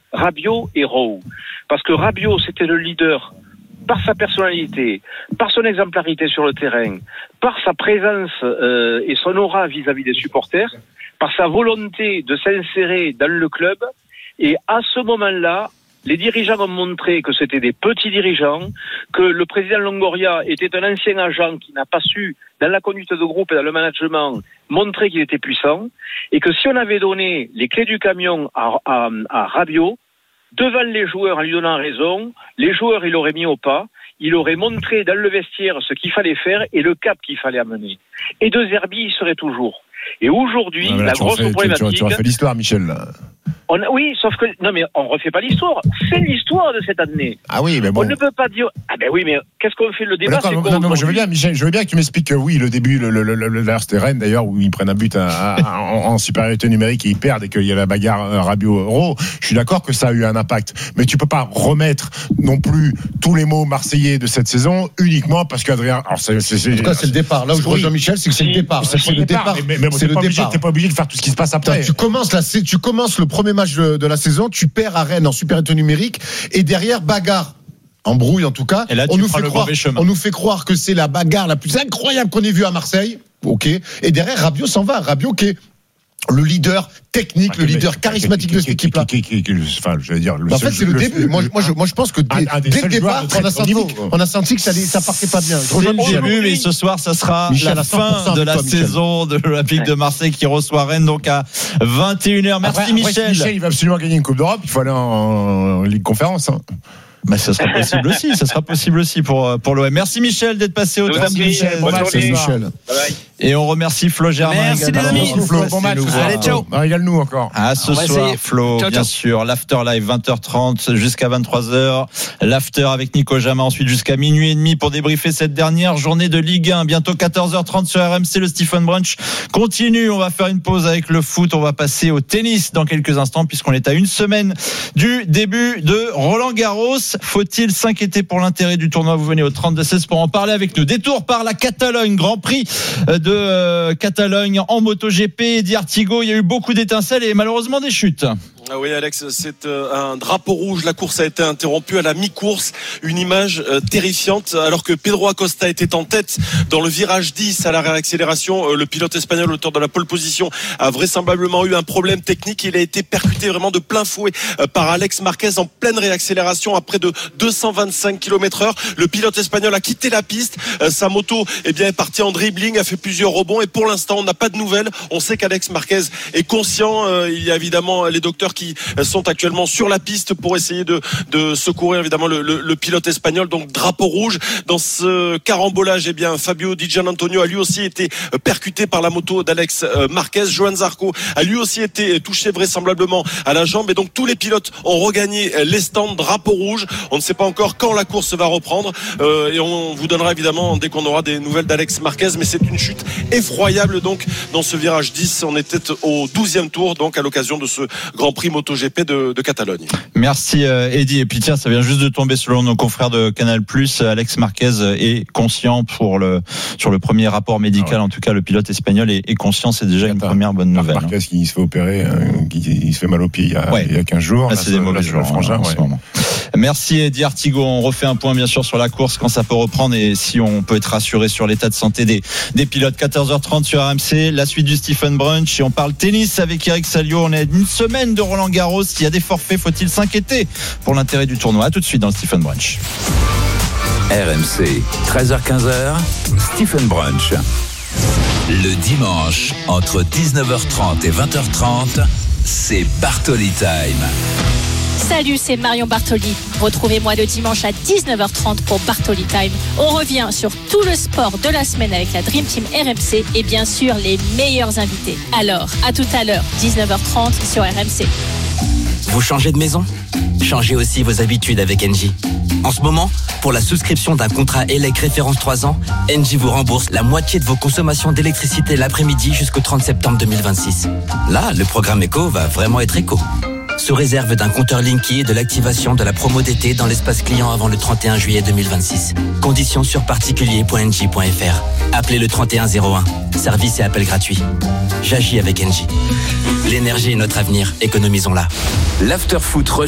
Rabiot et Rowe. Parce que Rabiot, c'était le leader par sa personnalité, par son exemplarité sur le terrain, par sa présence et son aura vis-à-vis des supporters, par sa volonté de s'insérer dans le club. Et à ce moment-là, les dirigeants ont montré que c'était des petits dirigeants, que le président Longoria était un ancien agent qui n'a pas su, dans la conduite de groupe et dans le management, montrer qu'il était puissant, et que si on avait donné les clés du camion à Rabiot, devant les joueurs en lui donnant raison, les joueurs il aurait mis au pas, il aurait montré dans le vestiaire ce qu'il fallait faire et le cap qu'il fallait amener. Et De Zerbi, il serait toujours. Et aujourd'hui, la grosse problématique... Tu refais l'histoire, Michel. Oui, sauf que... Non, mais on ne refait pas l'histoire. C'est l'histoire de cette année. Ah oui, mais bon... On ne peut pas dire... Ah ben oui, mais qu'est-ce qu'on fait? Le débat, c'est quoi? Non, je veux bien, Michel, que tu m'expliques que oui, le début, d'ailleurs, c'était Rennes, d'ailleurs, où ils prennent un but en supériorité numérique et ils perdent et qu'il y a la bagarre Rabiot-Euro. Je suis d'accord que ça a eu un impact. Mais tu peux pas remettre non plus tous les mots marseillais de cette saison uniquement parce qu'Adrien... En tout cas, c'est le départ. Là où je rejoins Michel, c'est que c'est le départ. C'est le départ. Mais t'es pas obligé de faire tout ce qui se passe après. Tu commences le premier match de la saison, tu perds à Rennes en supériorité numérique et derrière bagarre, embrouille en tout cas. Et là, on nous fait croire que c'est la bagarre la plus incroyable qu'on ait vue à Marseille. Ok. Et derrière Rabiot s'en va. Rabiot qui est le leader technique, le leader charismatique de cette équipe-là. Enfin, je vais dire. En fait, c'est le début. Moi, je pense que dès le départ, on a senti que ça partait pas bien. C'est le début, mais ce soir, ça sera la fin de la saison de l'Olympique de Marseille qui reçoit Rennes, donc à 21h. Merci, Michel. Michel, il va absolument gagner une Coupe d'Europe. Il faut aller en Ligue Conférence. Bah, ça sera possible aussi pour l'OM. Merci Michel d'être passé au terme. Michel. Et on remercie Flo Germain. Merci les amis. Flo, bon match. Allez, ciao. Régale-nous encore. À ce soir, Flo, ciao, bien sûr. L'after live 20h30 jusqu'à 23h. L'after avec Nico Jamin ensuite jusqu'à minuit et demi pour débriefer cette dernière journée de Ligue 1. Bientôt 14h30 sur RMC. Le Stephen Brunch continue. On va faire une pause avec le foot. On va passer au tennis dans quelques instants puisqu'on est à une semaine du début de Roland Garros. Faut-il s'inquiéter pour l'intérêt du tournoi? Vous venez au 32-16 pour en parler avec nous. Détour par la Catalogne, Grand Prix de Catalogne en MotoGP. Eddie Artigo, il y a eu beaucoup d'étincelles et malheureusement des chutes. Ah oui Alex, c'est un drapeau rouge, la course a été interrompue à la mi-course, une image terrifiante alors que Pedro Acosta était en tête dans le virage 10 à la réaccélération. Le pilote espagnol, auteur de la pole position, a vraisemblablement eu un problème technique. Il a été percuté vraiment de plein fouet par Alex Marquez en pleine réaccélération à près de 225 km/h. Le pilote espagnol a quitté la piste, sa moto est partie en dribbling, a fait plusieurs rebonds et pour l'instant on n'a pas de nouvelles. On sait qu'Alex Marquez est conscient, il y a évidemment les docteurs qui sont actuellement sur la piste pour essayer de secourir évidemment le pilote espagnol. Donc drapeau rouge dans ce carambolage. Fabio Di Gianantonio a lui aussi été percuté par la moto d'Alex Marquez. Johan Zarco a lui aussi été touché vraisemblablement à la jambe et donc tous les pilotes ont regagné les stands. Drapeau rouge. On ne sait pas encore quand la course va reprendre et on vous donnera évidemment dès qu'on aura des nouvelles d'Alex Marquez, mais c'est une chute effroyable donc dans ce virage 10. On était au 12e tour donc à l'occasion de ce Grand Prix MotoGP de Catalogne. Merci Eddy. Et puis tiens, ça vient juste de tomber selon nos confrères de Canal+. Alex Marquez est conscient sur le premier rapport médical. En tout cas, le pilote espagnol est conscient. C'est déjà une première bonne nouvelle. Marquez qui se fait opérer, il se fait mal au pied il y a 15 jours. Là, c'est des mauvais jours en ce moment. Merci Eddy Artigo. On refait un point bien sûr sur la course quand ça peut reprendre et si on peut être rassuré sur l'état de santé des pilotes. 14h30 sur RMC, la suite du Stephen Brunch et on parle tennis avec Eric Salio. On est à une semaine de Roland Garros. Il y a des forfaits, faut-il s'inquiéter pour l'intérêt du tournoi? À tout de suite dans le Stephen Brunch. RMC, 13h-15h, Stephen Brunch. Le dimanche, entre 19h30 et 20h30, c'est Bartoli Time. Salut, c'est Marion Bartoli. Retrouvez-moi le dimanche à 19h30 pour Bartoli Time. On revient sur tout le sport de la semaine avec la Dream Team RMC et bien sûr les meilleurs invités. Alors, à tout à l'heure, 19h30 sur RMC. Vous changez de maison ? Changez aussi vos habitudes avec Engie. En ce moment, pour la souscription d'un contrat ELEC référence 3 ans, Engie vous rembourse la moitié de vos consommations d'électricité l'après-midi jusqu'au 30 septembre 2026. Là, le programme éco va vraiment être éco. Sous réserve d'un compteur Linky et de l'activation de la promo d'été dans l'espace client avant le 31 juillet 2026. Conditions sur particulier.engie.fr. Appelez le 3101. Service et appel gratuit. J'agis avec Engie. L'énergie est notre avenir. Économisons-la. L'after foot